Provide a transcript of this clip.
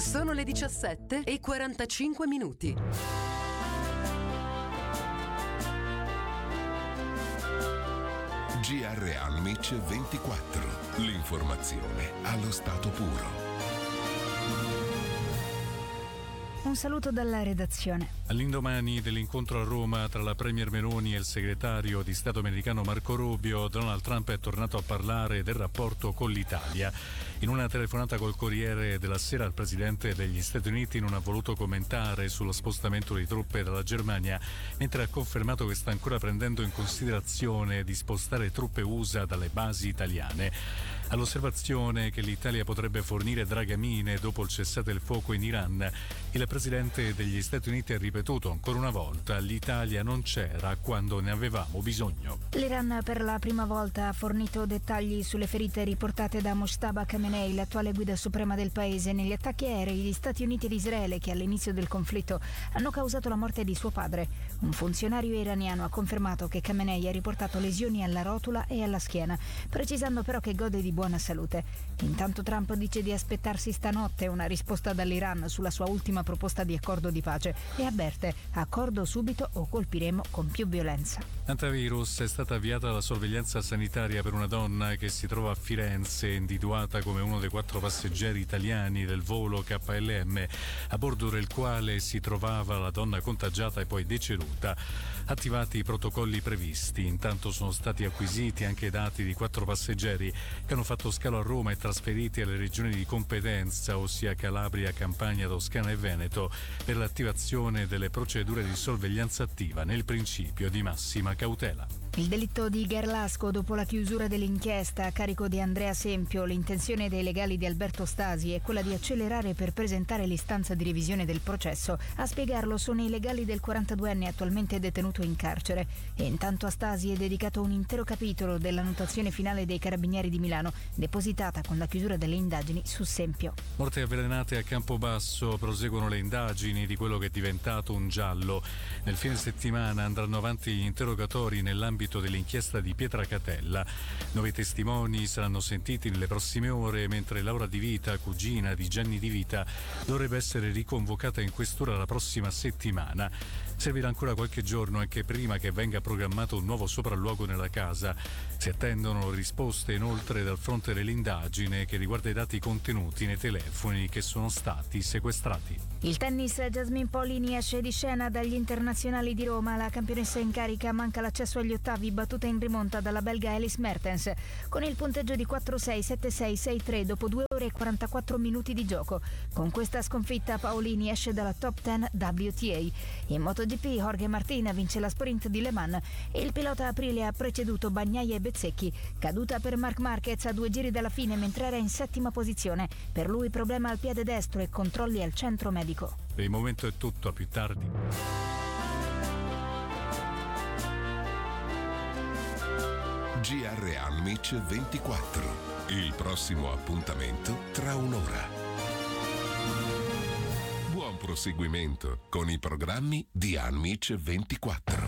Sono le 17:45. GR Almic 24. L'informazione allo stato puro. Un saluto dalla redazione. All'indomani dell'incontro a Roma tra la premier Meloni e il segretario di Stato americano Marco Rubio, Donald Trump è tornato a parlare del rapporto con l'Italia. In una telefonata col Corriere della Sera, il presidente degli Stati Uniti non ha voluto commentare sullo spostamento di truppe dalla Germania, mentre ha confermato che sta ancora prendendo in considerazione di spostare truppe USA dalle basi italiane. All'osservazione che l'Italia potrebbe fornire dragamine dopo il cessate il fuoco in Iran, il presidente degli Stati Uniti ha ripetuto ancora una volta: l'Italia non c'era quando ne avevamo bisogno. L'Iran per la prima volta ha fornito dettagli sulle ferite riportate da Mojtaba Khamenei, l'attuale guida suprema del paese, negli attacchi aerei di Stati Uniti ed Israele che all'inizio del conflitto hanno causato la morte di suo padre. Un funzionario iraniano ha confermato che Khamenei ha riportato lesioni alla rotula e alla schiena, precisando però che gode di buona salute. Intanto Trump dice di aspettarsi stanotte una risposta dall'Iran sulla sua ultima proposta di accordo di pace e avverte: accordo subito o colpiremo con più violenza. Antivirus: è stata avviata la sorveglianza sanitaria per una donna che si trova a Firenze, individuata come uno dei 4 passeggeri italiani del volo KLM, a bordo del quale si trovava la donna contagiata e poi deceduta. Attivati i protocolli previsti. Intanto sono stati acquisiti anche i dati di 4 passeggeri che hanno fatto scalo a Roma e trasferiti alle regioni di competenza, ossia Calabria, Campania, Toscana e Veneto, per l'attivazione delle procedure di sorveglianza attiva nel principio di massima cautela. Il delitto di Garlasco dopo la chiusura dell'inchiesta a carico di Andrea Sempio. L'intenzione dei legali di Alberto Stasi è quella di accelerare per presentare l'istanza di revisione del processo. A spiegarlo sono i legali del 42enne attualmente detenuto in carcere. E intanto a Stasi è dedicato un intero capitolo della notazione finale dei Carabinieri di Milano, depositata con la chiusura delle indagini su Sempio. Morte avvelenate a Campobasso. Proseguono le indagini di quello che è diventato un giallo. Nel fine settimana andranno avanti gli interrogatori nell'ambito dell'inchiesta di Pietracatella. 9 testimoni saranno sentiti nelle prossime ore, mentre Laura Di Vita, cugina di Gianni Di Vita, dovrebbe essere riconvocata in questura la prossima settimana. Servirà ancora qualche giorno anche prima che venga programmato un nuovo sopralluogo nella casa. Si attendono risposte inoltre dal fronte dell'indagine che riguarda i dati contenuti nei telefoni che sono stati sequestrati. Il tennis: Jasmine Paolini esce di scena dagli internazionali di Roma. La campionessa in carica manca l'accesso agli ottavi, battuta in rimonta dalla belga Elise Mertens con il punteggio di 4-6, 7-6, 6-3 dopo 2 ore e 44 minuti di gioco. Con questa sconfitta Paolini esce dalla top 10 WTA. In MotoGP Jorge Martin vince la sprint di Le Mans e il pilota Aprilia ha preceduto Bagnaia e Bezzecchi. Caduta per Marc Marquez a 2 giri dalla fine mentre era in 7ª posizione. Per lui problema al piede destro e controlli al centro medico. Per il momento è tutto, a più tardi. GR Almic 24. Il prossimo appuntamento tra un'ora. Buon proseguimento con i programmi di Almic 24.